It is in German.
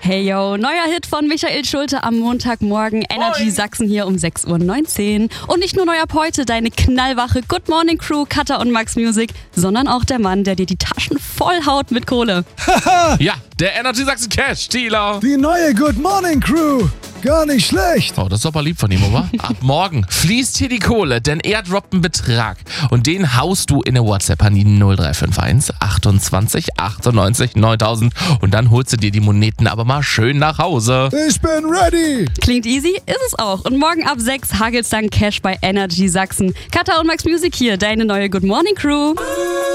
Hey yo, neuer Hit von Michael Schulte am Montagmorgen. Energy Sachsen hier um 6:19 Uhr. Und nicht nur neu ab heute deine knallwache Good Morning Crew, Katha und Max Music, sondern auch der Mann, der dir die Taschen vollhaut mit Kohle. Ja, der Energy Sachsen Cash Dealer. Die neue Good Morning Crew. Gar nicht schlecht. Oh, das ist aber lieb von ihm, oder? Ab morgen fließt hier die Kohle, denn er droppt einen Betrag. Und den haust du in der WhatsApp an die 0351 28 98 9000. Und dann holst du dir die Moneten aber mal schön nach Hause. Ich bin ready. Klingt easy, ist es auch. Und morgen ab 6 hagelt's dann Cash bei Energy Sachsen. Katha und Max Music hier, deine neue Good Morning Crew.